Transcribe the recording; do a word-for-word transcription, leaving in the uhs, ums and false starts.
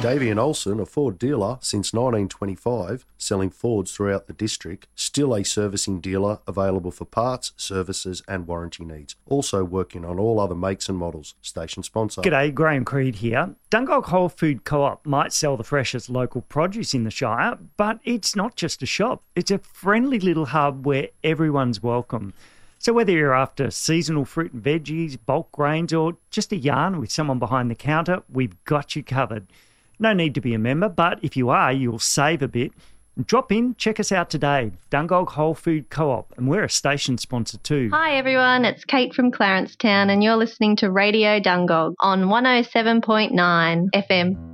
Davian Olsen, a Ford dealer since nineteen twenty-five, selling Fords throughout the district, still a servicing dealer available for parts, services and warranty needs. Also working on all other makes and models. Station sponsor. G'day, Graham Creed here. Dungog Whole Food Co-op might sell the freshest local produce in the Shire, but it's not just a shop. It's a friendly little hub where everyone's welcome. So whether you're after seasonal fruit and veggies, bulk grains, or just a yarn with someone behind the counter, we've got you covered. No need to be a member, but if you are, you'll save a bit. Drop in, check us out today, Dungog Whole Food Co-op, and we're a station sponsor too. Hi everyone, it's Kate from Clarencetown and you're listening to Radio Dungog on one oh seven point nine F M.